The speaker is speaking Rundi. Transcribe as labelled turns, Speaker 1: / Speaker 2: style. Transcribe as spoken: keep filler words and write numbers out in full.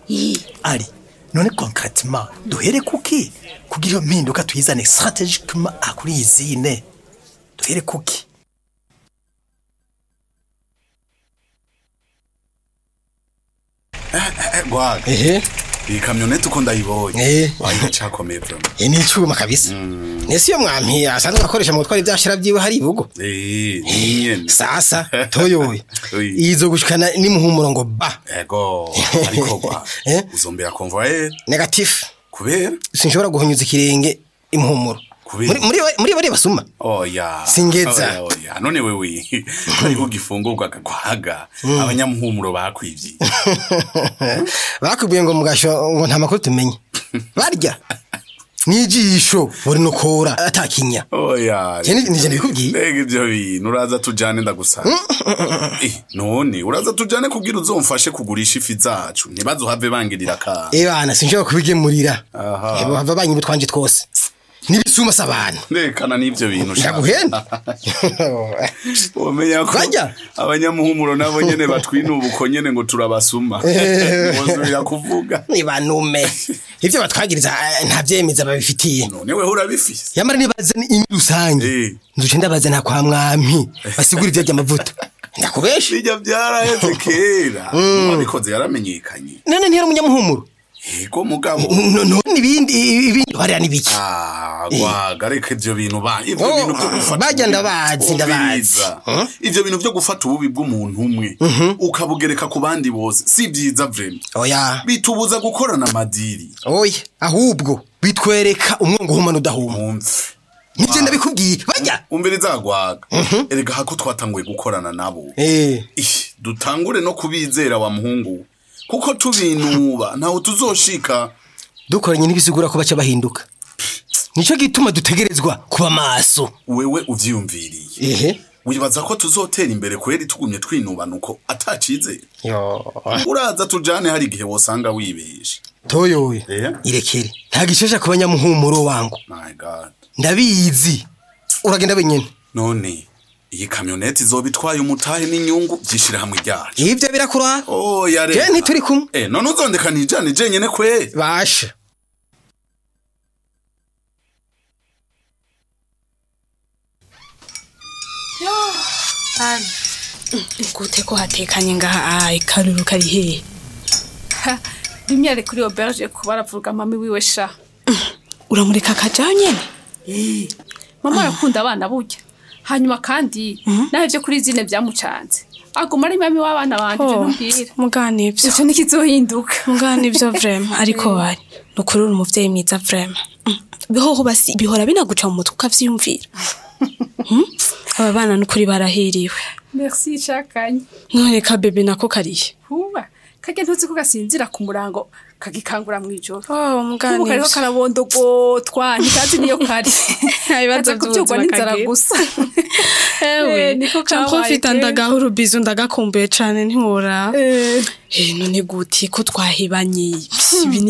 Speaker 1: ari none concrètement duhere kuki kugira iyo mpinduka tuyizane stratégiquement akuri izine duhere kuki
Speaker 2: Gwaga.
Speaker 1: ehe
Speaker 2: Iyi kamyonete uko ndayibonye.
Speaker 1: Eh.
Speaker 2: Wayicakomeye vraiment.
Speaker 1: e ni icuma kabisa nese iyo mwampi asanzwe akoresha mu gutwara ivyashira byiwe hari ibugo
Speaker 2: Eh, nyene.
Speaker 1: sasa toyoye
Speaker 2: Oui.
Speaker 1: izo gushikana ni muhumuro ngo ba
Speaker 2: Ego, ariko gwa.
Speaker 1: Eh?
Speaker 2: Uzombera convoyer
Speaker 1: negatif
Speaker 2: kubera?
Speaker 1: sinshobora guhunyuza ikirenge imuhumuro
Speaker 2: Kubera?
Speaker 1: muri muri muri bari basuma
Speaker 2: Oya.
Speaker 1: Singeza.
Speaker 2: Oya, oya. None wewe. Ariko gifungurwa kagwaga. Abanyamuhumuro bakwivye.
Speaker 1: bakubwiye ngo mugasho ngo nta makuru tumenye barya nijisho buri nokora atakinya
Speaker 2: Oya.
Speaker 1: cyane nije ndikubwiye
Speaker 2: Mbega ivyo bintu uraza tujane ndagusaba. Eh, none uraza tujane kugira uzomfashe kugurisha ifi zacu. Ntibazohave bangirira ka.
Speaker 1: eh bana sinshobora kubigemurira
Speaker 2: Aha.
Speaker 1: ebo hava banyi butwanje twose nibisuma sabana
Speaker 2: Ndekana n'ivyo bintu shaka.
Speaker 1: ndaguhenda
Speaker 2: Umenya ko
Speaker 1: Bajya.
Speaker 2: abanyamuhumuro nabo nyene batwinubuko nyene ngo turabasuma. Wozurira kuvuga.
Speaker 1: nibanume ivyo batwagiriza eh, nta vyemeza babifitiye
Speaker 2: None we urabifise.
Speaker 1: yamara nibaza ni rusange
Speaker 2: Eh.
Speaker 1: nzuce ndabaza nta kwa mwami basigura ivyo by'amavuta ndakubesha
Speaker 2: Bijya byaraheze kera. Wabikoze yaramenyekanye.
Speaker 1: none ntiyari umunyamuhumuro
Speaker 2: Yego mugabo.
Speaker 1: no no ibindi ibindi barya nibiki
Speaker 2: Ah, gwaga reka ivyo bintu ba. Ivyo
Speaker 1: Oh,
Speaker 2: bintu byo gufata.
Speaker 1: bajya
Speaker 2: ububi-
Speaker 1: ndabazi, ndabazi.
Speaker 2: ubwiza.
Speaker 1: Huh?
Speaker 2: Ivyo bintu byo gufata ububi bw'umuntu umwe ukabugereka ku bandi bose. Si byiza vraiment.
Speaker 1: oya
Speaker 2: Bitubuza gukorana amadiri.
Speaker 1: oya ahubwo bitwereka umwongo uhuma n'udahuma
Speaker 2: Mumve.
Speaker 1: nivyo ndabikubwiye bajya
Speaker 2: Umviriza gwaga. Erega hako twatanguye gukorana nabo.
Speaker 1: eh
Speaker 2: Ish, dutangure no kubizera wa muhungu. Kuko tubinuba ntaho tuzoshika.
Speaker 1: dukoranye n'ibisigura ko baca bahinduka nico gituma dutegerezwa kuba maso
Speaker 2: Wewe uvyiyumviriye.
Speaker 1: ehe
Speaker 2: Wibaza ko tuzotera imbere kweri tugumye twinuba nuko atacize.
Speaker 1: yo
Speaker 2: Uraza tujane hari igihe wosanga wibeshe.
Speaker 1: toyoye
Speaker 2: Eh?
Speaker 1: irekere nta gishesha ku banyamuhumuro wangu
Speaker 2: My God.
Speaker 1: ndabizi uragenda benyene
Speaker 2: None iyi kamyonete izoba itwaye umutahe n'inyungu byishira hamwe ryacu.
Speaker 1: ivyo birakura
Speaker 2: Oh yare.
Speaker 1: je ntituri kumwe
Speaker 2: Eh none uzondeka nijane jenyene kweri.
Speaker 1: basha
Speaker 3: Ani. Gute ko hatekanye ngaha ai karuru kari he.
Speaker 4: Rimwe ari kuri auberge kuba aravuga mami wiwe sha.
Speaker 3: Uramureka kajayo nyene?
Speaker 4: Eh. Mama yakunda abana burya. Hanyuma kandi naho ivyo kuri zine byamucanze. Aguma ari mami w'abana banje
Speaker 3: Oh,
Speaker 4: ntumbwira.
Speaker 3: mugani ivyo.
Speaker 4: Ico nikizohinduka.
Speaker 3: Mugani ivyo vraiment ariko wari. Nukuri uri umuvyeyi mwiza vraiment. Bihoho basi bihora binaguca mu mutwe ukavyiyumvira. Hmm? Aba bana nukuri barahiriwe.
Speaker 4: Merci chakanye.
Speaker 3: None ka bebe nako kariye.
Speaker 4: Huba. Kage ntuzi ko gasinzira ku murango kagikangura mwijoro.
Speaker 3: Oh, mugani.
Speaker 4: Kuko kariho karabondogotwa ntikazi niyo kari.
Speaker 3: Ibibazo
Speaker 4: kubyugwa n'inzara gusa.
Speaker 3: Ewe,
Speaker 4: Eh, niko
Speaker 3: ca profita
Speaker 4: kawaye.
Speaker 3: ndagaho urubizo ndagakumbuye cane ntiwora.
Speaker 4: Eh.
Speaker 3: Eh, none guti ko twahibanye. Ibi